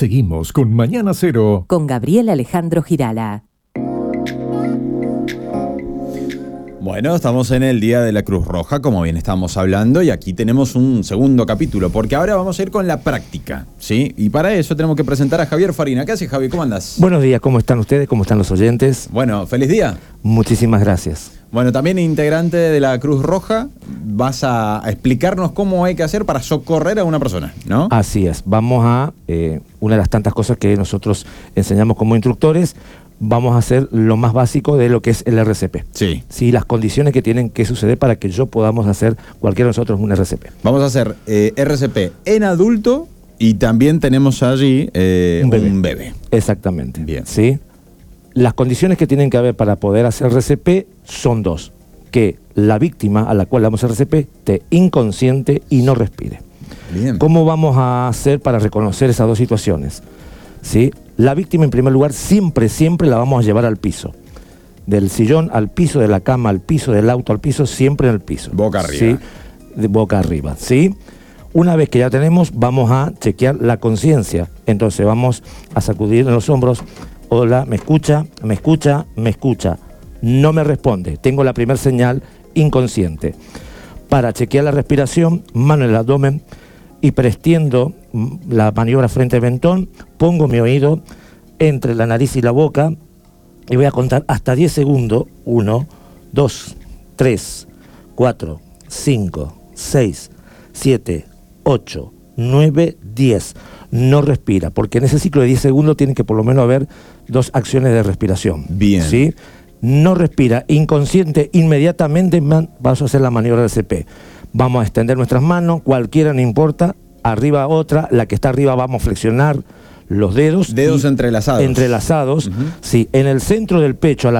Seguimos con Mañana Cero. Con Gabriel Alejandro Girala. Bueno, estamos en el Día de la Cruz Roja, como bien estamos hablando, y aquí tenemos un segundo capítulo, porque ahora vamos a ir con la práctica, ¿sí? Y para eso tenemos que presentar a Javier Farina. ¿Qué haces, Javi? ¿Cómo andás? Buenos días, ¿cómo están ustedes? ¿Cómo están los oyentes? Bueno, feliz día. Muchísimas gracias. Bueno, también integrante de la Cruz Roja, vas a explicarnos cómo hay que hacer para socorrer a una persona, ¿no? Así es, vamos a, una de las tantas cosas que nosotros enseñamos como instructores, vamos a hacer lo más básico de lo que es el RCP. Sí. Sí, las condiciones que tienen que suceder para que podamos hacer cualquiera de nosotros un RCP. Vamos a hacer RCP en adulto y también tenemos allí un bebé. Exactamente. Bien. ¿Sí? Las condiciones que tienen que haber para poder hacer RCP son dos. Que la víctima a la cual damos RCP esté inconsciente y no respire. Bien. ¿Cómo vamos a hacer para reconocer esas dos situaciones? ¿Sí? La víctima, en primer lugar, siempre la vamos a llevar al piso. Del sillón al piso, de la cama al piso, del auto al piso, siempre en el piso. Boca arriba. ¿Sí? De boca arriba, ¿sí? Una vez que ya tenemos, vamos a chequear la conciencia. Entonces vamos a sacudir en los hombros. Hola, ¿me escucha? ¿Me escucha? ¿Me escucha? No me responde. Tengo la primera señal inconsciente. Para chequear la respiración, mano en el abdomen y prestiendo la maniobra frente al mentón, pongo mi oído entre la nariz y la boca y voy a contar hasta 10 segundos. 1, 2, 3, 4, 5, 6, 7, 8, 9, 10. No respira, porque en ese ciclo de 10 segundos tienen que por lo menos haber 2 acciones de respiración. Bien. ¿Sí? No respira, inconsciente, inmediatamente vamos a hacer la maniobra del CP. Vamos a extender nuestras manos, cualquiera no importa, arriba otra, la que está arriba vamos a flexionar los dedos. Dedos entrelazados. Entrelazados, sí, en el centro del pecho, a la